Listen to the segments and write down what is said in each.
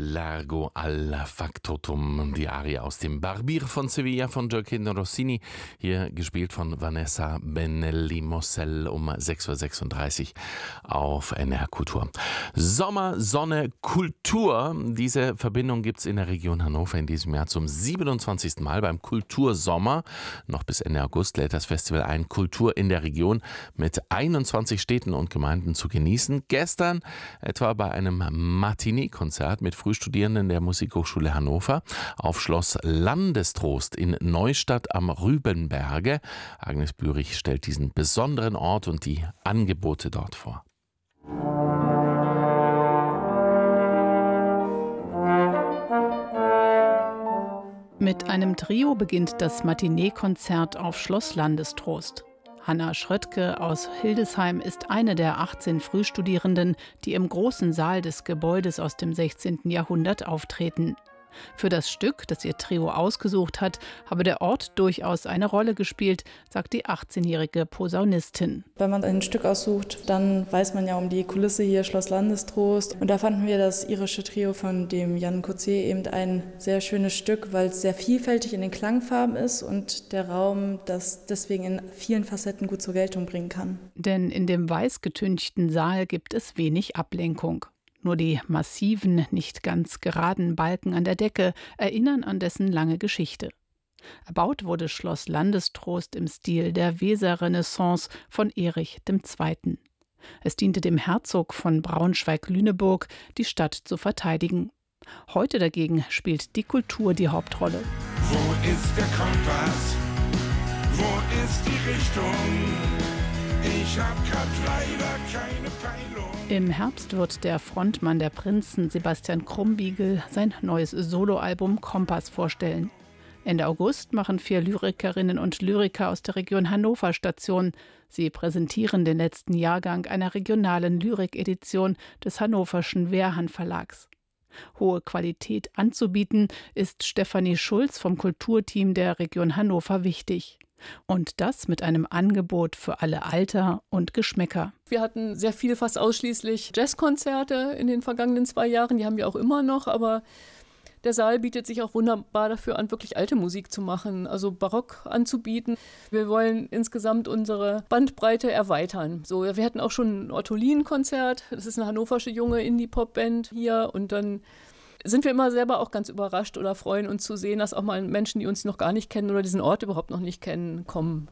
Largo al Factotum, die Arie aus dem Barbier von Sevilla von Gioacchino Rossini, hier gespielt von Vanessa Benelli-Mosel um 6.36 Uhr auf NR Kultur. Sommer, Sonne, Kultur, diese Verbindung gibt es in der Region Hannover in diesem Jahr zum 27. Mal beim Kultursommer. Noch bis Ende August lädt das Festival ein, Kultur in der Region mit 21 Städten und Gemeinden zu genießen. Gestern etwa bei einem Matinee-Konzert mit Frühstudierenden der Musikhochschule Hannover auf Schloss Landestrost in Neustadt am Rübenberge. Agnes Bürich stellt diesen besonderen Ort und die Angebote dort vor. Mit einem Trio beginnt das Matinee-Konzert auf Schloss Landestrost. Hanna Schröttke aus Hildesheim ist eine der 18 Frühstudierenden, die im großen Saal des Gebäudes aus dem 16. Jahrhundert auftreten. Für das Stück, das ihr Trio ausgesucht hat, habe der Ort durchaus eine Rolle gespielt, sagt die 18-jährige Posaunistin. Wenn man ein Stück aussucht, dann weiß man ja um die Kulisse hier, Schloss Landestrost. Und da fanden wir das irische Trio von dem Jan Coetzee eben ein sehr schönes Stück, weil es sehr vielfältig in den Klangfarben ist und der Raum das deswegen in vielen Facetten gut zur Geltung bringen kann. Denn in dem weiß getünchten Saal gibt es wenig Ablenkung. Nur die massiven, nicht ganz geraden Balken an der Decke erinnern an dessen lange Geschichte. Erbaut wurde Schloss Landestrost im Stil der Weserrenaissance von Erich II. Es diente dem Herzog von Braunschweig-Lüneburg, die Stadt zu verteidigen. Heute dagegen spielt die Kultur die Hauptrolle. Wo ist der Kompass? Wo ist die Richtung? Ich hab grad leider keine Peilung. Im Herbst wird der Frontmann der Prinzen, Sebastian Krumbiegel, sein neues Soloalbum Kompass vorstellen. Ende August machen 4 Lyrikerinnen und Lyriker aus der Region Hannover Station. Sie präsentieren den letzten Jahrgang einer regionalen Lyrik-Edition des hannoverschen Wehrhahn Verlags. Hohe Qualität anzubieten, ist Stefanie Schulz vom Kulturteam der Region Hannover wichtig. Und das mit einem Angebot für alle Alter und Geschmäcker. Wir hatten sehr viele, fast ausschließlich Jazzkonzerte in den vergangenen 2 Jahren. Die haben wir auch immer noch, aber der Saal bietet sich auch wunderbar dafür an, wirklich alte Musik zu machen, also Barock anzubieten. Wir wollen insgesamt unsere Bandbreite erweitern. So, wir hatten auch schon ein Ortolin-Konzert. Das ist eine hannoversche junge Indie-Pop-Band hier. Und dann sind wir immer selber auch ganz überrascht oder freuen uns zu sehen, dass auch mal Menschen, die uns noch gar nicht kennen oder diesen Ort überhaupt noch nicht kennen, kommen.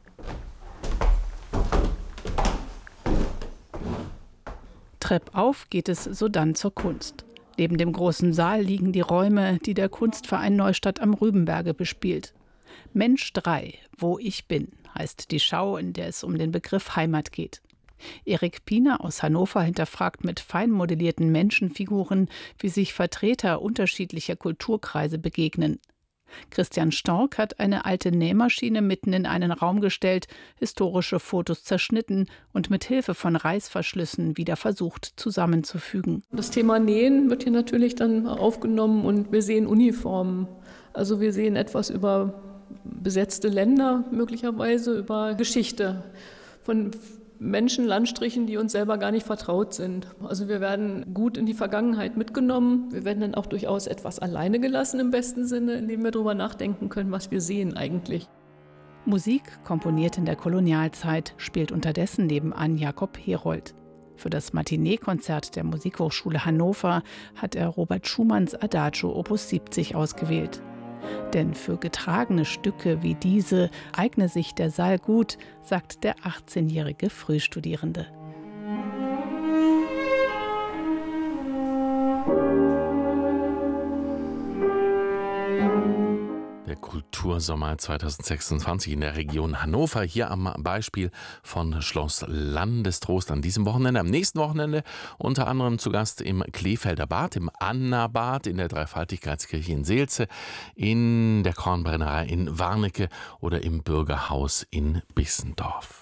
Treppauf geht es sodann zur Kunst. Neben dem großen Saal liegen die Räume, die der Kunstverein Neustadt am Rübenberge bespielt. Mensch 3, wo ich bin, heißt die Schau, in der es um den Begriff Heimat geht. Erik Piener aus Hannover hinterfragt mit fein modellierten Menschenfiguren, wie sich Vertreter unterschiedlicher Kulturkreise begegnen. Christian Stork hat eine alte Nähmaschine mitten in einen Raum gestellt, historische Fotos zerschnitten und mit Hilfe von Reißverschlüssen wieder versucht zusammenzufügen. Das Thema Nähen wird hier natürlich dann aufgenommen und wir sehen Uniformen. Also wir sehen etwas über besetzte Länder möglicherweise, über Geschichte von Menschen, Landstrichen, die uns selber gar nicht vertraut sind. Also wir werden gut in die Vergangenheit mitgenommen. Wir werden dann auch durchaus etwas alleine gelassen im besten Sinne, indem wir darüber nachdenken können, was wir sehen eigentlich. Musik, komponiert in der Kolonialzeit, spielt unterdessen nebenan Jakob Herold. Für das Matinee-Konzert der Musikhochschule Hannover hat er Robert Schumanns Adagio Opus 70 ausgewählt. Denn für getragene Stücke wie diese eigne sich der Saal gut, sagt der 18-jährige Frühstudierende. Der Kultursommer 2026 in der Region Hannover, hier am Beispiel von Schloss Landestrost an diesem Wochenende. Am nächsten Wochenende unter anderem zu Gast im Kleefelder Bad, im Annabad, in der Dreifaltigkeitskirche in Seelze, in der Kornbrennerei in Warnecke oder im Bürgerhaus in Bissendorf.